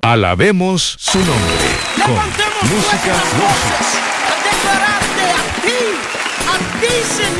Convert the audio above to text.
Alabemos su nombre con Levantemos música nuestras gospel. voces a declararte a ti, Señor.